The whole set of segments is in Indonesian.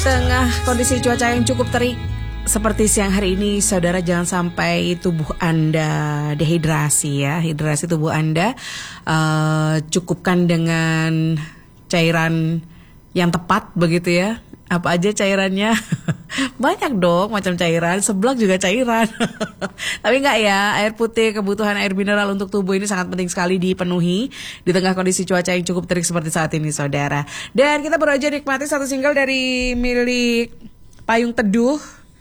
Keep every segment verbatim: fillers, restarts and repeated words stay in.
tengah kondisi cuaca yang cukup terik seperti siang hari ini, saudara, jangan sampai tubuh Anda dehidrasi ya. Hidrasi tubuh Anda, uh, cukupkan dengan cairan yang tepat begitu ya. Apa aja cairannya? Banyak dong macam cairan, seblak juga cairan. Tapi enggak ya, air putih, kebutuhan air mineral untuk tubuh ini sangat penting sekali dipenuhi di tengah kondisi cuaca yang cukup terik seperti saat ini, saudara. Dan kita baru aja nikmati satu single dari milik Payung Teduh,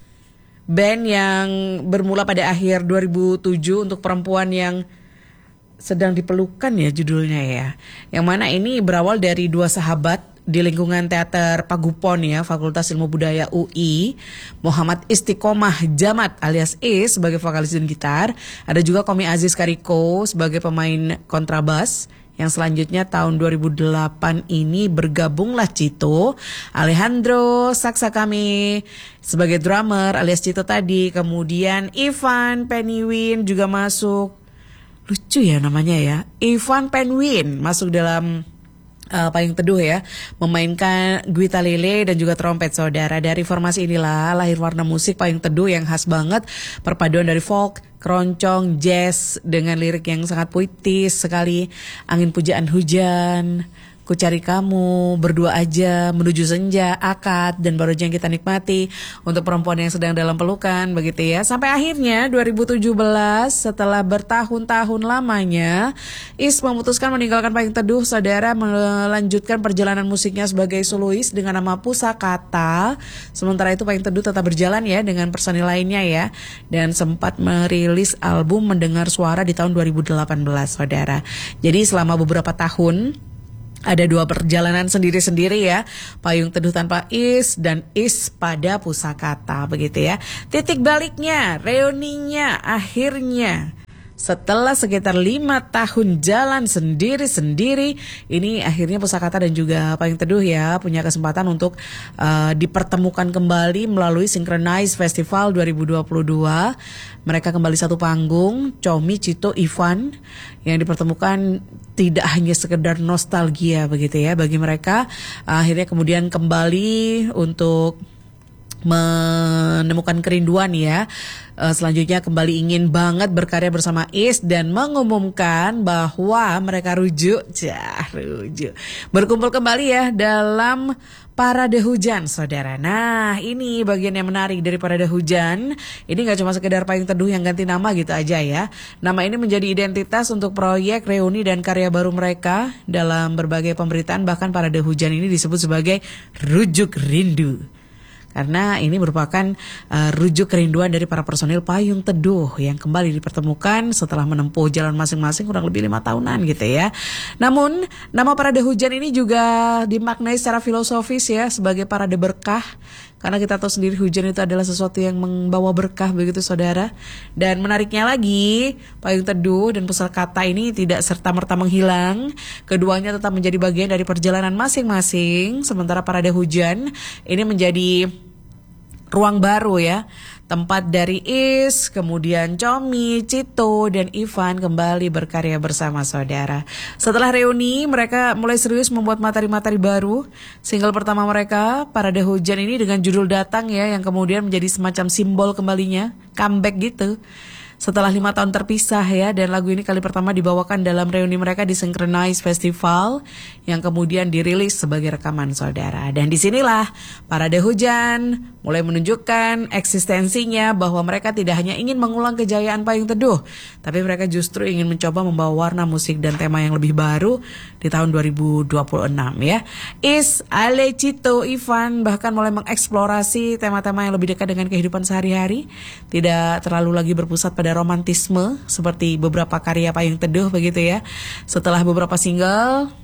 band yang bermula pada akhir dua ribu tujuh untuk perempuan yang sedang dipelukan ya judulnya ya. Yang mana ini berawal dari dua sahabat di lingkungan teater Pagupon ya, Fakultas Ilmu Budaya U I, Muhammad Istiqomah Jamat alias Is sebagai vokalis dan gitar. Ada juga Komi Aziz Kariko sebagai pemain kontrabas. Yang selanjutnya tahun dua ribu delapan ini bergabunglah Cito, Alejandro Saksakami sebagai drummer alias Cito tadi. Kemudian Ivan Penwin juga masuk. Lucu ya namanya ya, Ivan Penwin masuk dalam uh, Payung Teduh ya, memainkan guitar lele dan juga trompet, saudara. Dari formasi inilah lahir warna musik Payung Teduh yang khas banget, perpaduan dari folk, keroncong, jazz dengan lirik yang sangat puitis sekali. Angin pujaan hujan, ku cari kamu, berdua aja, menuju senja, akad, dan baru aja yang kita nikmati untuk perempuan yang sedang dalam pelukan begitu ya. Sampai akhirnya dua ribu tujuh belas setelah bertahun-tahun lamanya Is memutuskan meninggalkan Payung Teduh, saudara, melanjutkan perjalanan musiknya sebagai solois dengan nama Pusakata. Sementara itu Payung Teduh tetap berjalan ya dengan personil lainnya ya, dan sempat merilis album Mendengar Suara di tahun dua ribu delapan belas, saudara. Jadi selama beberapa tahun ada dua perjalanan sendiri-sendiri ya, Payung Teduh tanpa Is dan Is pada Pusakata begitu ya. Titik baliknya, reuninya akhirnya setelah sekitar lima tahun jalan sendiri-sendiri, ini akhirnya Pusakata dan juga Payung Teduh ya punya kesempatan untuk uh, dipertemukan kembali melalui Synchronize Festival dua ribu dua puluh dua. Mereka kembali satu panggung, Comi, Cito, Ivan, yang dipertemukan tidak hanya sekedar nostalgia begitu ya bagi mereka. Uh, akhirnya kemudian kembali untuk menemukan kerinduan ya. Uh, selanjutnya kembali ingin banget berkarya bersama Is dan mengumumkan bahwa mereka rujuk, cah rujuk, berkumpul kembali ya dalam Parade Hujan, saudara. Nah, ini bagian yang menarik dari Parade Hujan. Ini gak cuma sekedar Payung Teduh yang ganti nama gitu aja ya. Nama ini menjadi identitas untuk proyek, reuni, dan karya baru mereka dalam berbagai pemberitaan. Bahkan Parade Hujan ini disebut sebagai Rujuk Rindu, karena ini merupakan uh, rujuk kerinduan dari para personil Payung Teduh yang kembali dipertemukan setelah menempuh jalan masing-masing kurang lebih lima tahunan gitu ya. Namun nama Parade Hujan ini juga dimaknai secara filosofis ya sebagai parade berkah, karena kita tahu sendiri hujan itu adalah sesuatu yang membawa berkah begitu, saudara. Dan menariknya lagi, Payung Teduh dan Pusakata ini tidak serta-merta menghilang. Keduanya tetap menjadi bagian dari perjalanan masing-masing. Sementara Parade Hujan ini menjadi ruang baru ya, tempat dari Is, kemudian Comi, Cito, dan Ivan kembali berkarya bersama, saudara. Setelah reuni, mereka mulai serius membuat materi-materi baru. Single pertama mereka, Parade Hujan ini dengan judul Datang ya, yang kemudian menjadi semacam simbol kembalinya, comeback gitu. Setelah lima tahun terpisah ya, dan lagu ini kali pertama dibawakan dalam reuni mereka di Synchronize Festival yang kemudian dirilis sebagai rekaman, saudara. Dan disinilah Parade Hujan mulai menunjukkan eksistensinya, bahwa mereka tidak hanya ingin mengulang kejayaan Payung Teduh, tapi mereka justru ingin mencoba membawa warna musik dan tema yang lebih baru di tahun dua ribu dua puluh enam ya. Is, Ale, Cito, Ivan bahkan mulai mengeksplorasi tema-tema yang lebih dekat dengan kehidupan sehari-hari, tidak terlalu lagi berpusat pada romantisme seperti beberapa karya Payung Teduh begitu ya. Setelah beberapa single,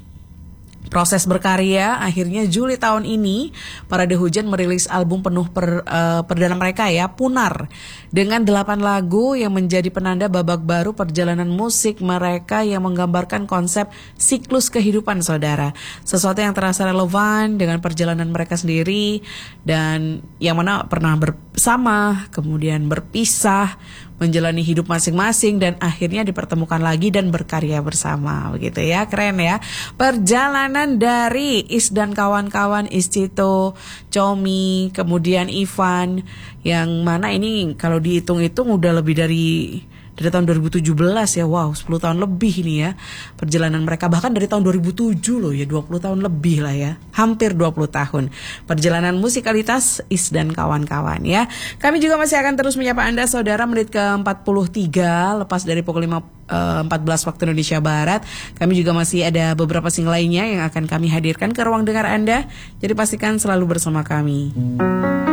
proses berkarya, akhirnya Juli tahun ini Parade Hujan merilis album penuh per, uh, perdana mereka ya, Punar, dengan delapan lagu yang menjadi penanda babak baru perjalanan musik mereka yang menggambarkan konsep siklus kehidupan, saudara. Sesuatu yang terasa relevan dengan perjalanan mereka sendiri, dan yang mana pernah bersama kemudian berpisah, menjalani hidup masing-masing dan akhirnya dipertemukan lagi dan berkarya bersama, begitu ya, keren ya. Perjalanan dari Is dan kawan-kawan, Is Cito, Comi, kemudian Ivan, yang mana ini kalau dihitung-hitung udah lebih dari dari tahun dua ribu tujuh belas ya. Wow, sepuluh tahun lebih ini ya perjalanan mereka, bahkan dari tahun dua ribu tujuh loh ya, dua puluh tahun lebih lah ya, hampir dua puluh tahun perjalanan musikalitas Is dan kawan-kawan ya. Kami juga masih akan terus menyapa Anda saudara, menit ke empat puluh tiga lepas dari pukul lima empat belas waktu Indonesia Barat. Kami juga masih ada beberapa single lainnya yang akan kami hadirkan ke ruang dengar Anda, jadi pastikan selalu bersama kami.